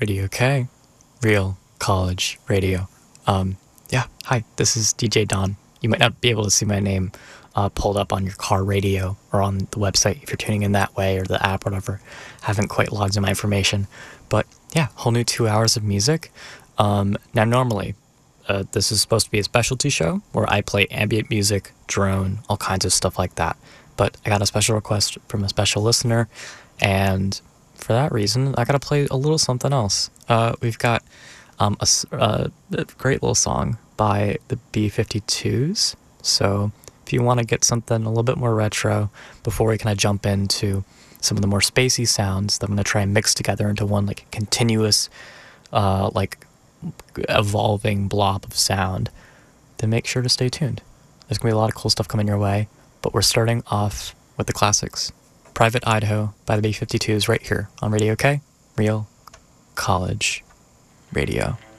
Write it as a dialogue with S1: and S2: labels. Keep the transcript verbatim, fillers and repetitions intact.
S1: Radio K, Real College Radio. Um, yeah, hi, this is D J Don. You might not be able to see my name uh, pulled up on your car radio or on the website if you're tuning in that way, or the app, or whatever. Haven't quite logged in my information. But yeah, whole new two hours of music. Um, now, normally, uh, this is supposed to be a specialty show where I play ambient music, drone, all kinds of stuff like that. But I got a special request from a special listener, and for that reason, I got to play a little something else. Uh, we've got um, a, s- uh, a great little song by the B fifty-twos. So if you want to get something a little bit more retro before we kind of jump into some of the more spacey sounds that I'm going to try and mix together into one like continuous, uh, like evolving blob of sound, then make sure to stay tuned. There's going to be a lot of cool stuff coming your way, but we're starting off with the classics. Private Idaho by the B fifty-twos right here on Radio K, Real College Radio.